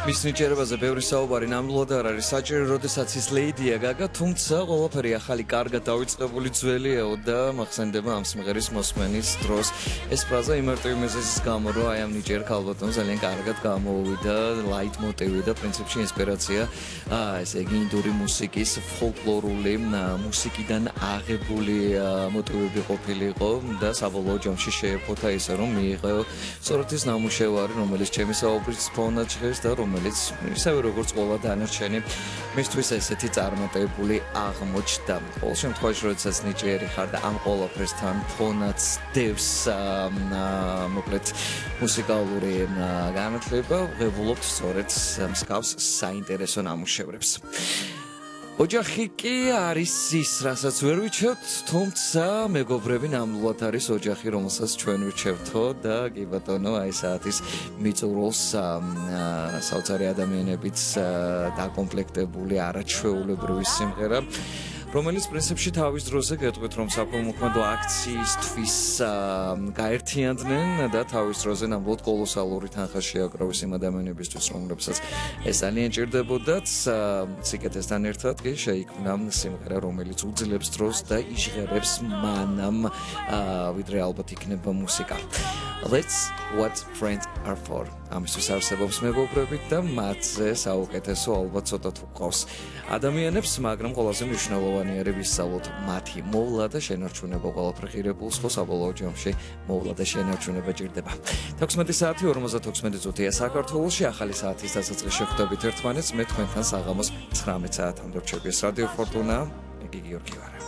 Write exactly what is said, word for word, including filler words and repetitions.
მის ნიჭიერებაზე ბევრი საუბარი ნამდვილად არ არის საჭირო, როდესაც ის ლეიდია გაგა, თუმცა ყველაფერი ახალი კარგად დავიწყებული ძველიაო და მახსენდება ამ სიმღერის მოსმენის დროს. ეს ფრაზა იმარტივი მიზეზის გამო, რომ აი ამ ნიჭიერ ქალბატონს ძალიან კარგად გამოუვიდა ლაიტმოტივი და პრინციპში ინსპირაცია, აა ესე იგი ინდური მუსიკის ფოლკლორული მუსიკიდან აღებული მოტივები ყოფილიყო და საბოლოო ჯამში შეეფოთა ისე რომ მიიღო სწორედ ის ნამუშევარი, რომელიც ჩემი საუბრის ფონად ჟღერს და რომელიც ისევე როგორც ყველა დანარჩენი მისთვის ესეთი წარმატებული აღმოჩნდა. ყოველ შემთხვევაში, როდესაც ნიჭიერი ხარ და ამ ყველაფერსთან ფონად დევს მოკლედ მუსიკალური განათლება, ვღებულობთ სწორედ მსგავს საინტერესო ნამუშევრებს. ოჯახი კი არის ის, რასაც ვერ ვიჩევთ, თუმცა მეგობრები ნამდვილად არის ოჯახი, რომელსაც ჩვენ ვიჩევთო და კი ბატონო, აი საათის მიწურულს საოცარი ადამიანებით დაკომპლექტებული არაჩვეულებრივი სიმღერა, რომელიც პრინციპში თავის დროზე გეტყვით, რომ საფორმოქმედო აქციისთვის გაერთიანდნენ და თავის დროზე ნამდვილად კოლოსალური თანხა შეაკროვეს იმ ადამიანებისთვის, რომლებსაც ეს ძალიან ჭირდებოდათ. სიკეთესთან ერთად კი შეიქმნა სიმღერა, რომელიც უძლებს დროს და იჟღერებს მანამ, ვიდრე ალბათ იქნება მუსიკა. That's what friends are for. ამისთვის არსებობს მეგობრები და მათზე საუკეთესო ალბათ ცოტა თუ ყავს ადამიანებს, მაგრამ ყველაზე მნიშვნელოვანი არის ვისწავლოთ მათი მოვლა და შენარჩუნება. ყველაფერი ღირებულს ხო საბოლოო ჯამში მოვლა და შენარჩუნება ჭირდება. თექვსმეტი საათი ორმოცდათექვსმეტი წუთია საქართველოში, ახალი საათის დასაწყისში შეხვდებით ერთმანეთს. მე თქვენთან საღამოს ცხრამეტ საათამდე რჩები. ეს რადიო ფორტუნა, იგი გიორგი ვარ.